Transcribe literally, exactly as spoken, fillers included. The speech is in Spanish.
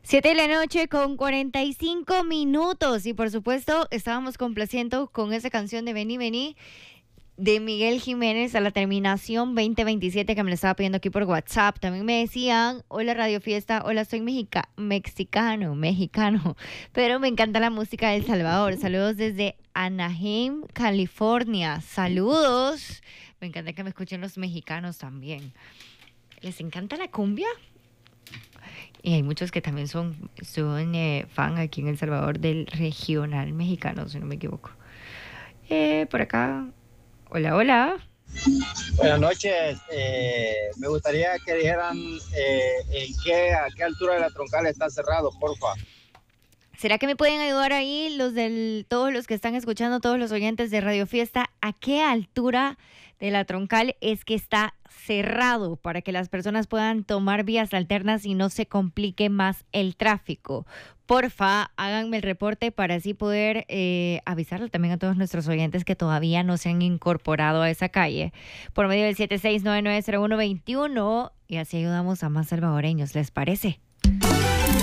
Siete de la noche con cuarenta y cinco minutos y por supuesto estábamos complaciendo con esa canción de Vení, Vení de Miguel Jiménez a la terminación veinte veintisiete que me lo estaba pidiendo aquí por WhatsApp. También me decían, hola Radio Fiesta, hola soy mexica mexicano, mexicano, pero me encanta la música de El Salvador. Saludos desde Anaheim, California. Saludos. Me encanta que me escuchen los mexicanos también. ¿Les encanta la cumbia? Y hay muchos que también son, son eh, fan aquí en El Salvador del regional mexicano, si no me equivoco. Eh, por acá, hola, hola. Buenas noches. Eh, me gustaría que dijeran eh, en qué, a qué altura de la troncal está cerrado, porfa. ¿Será que me pueden ayudar ahí los del, todos los que están escuchando, todos los oyentes de Radio Fiesta, a qué altura de la troncal es que está cerrado para que las personas puedan tomar vías alternas y no se complique más el tráfico? Porfa, háganme el reporte para así poder eh, avisarle también a todos nuestros oyentes que todavía no se han incorporado a esa calle por medio del siete seis nueve nueve cero uno dos uno y así ayudamos a más salvadoreños. ¿Les parece?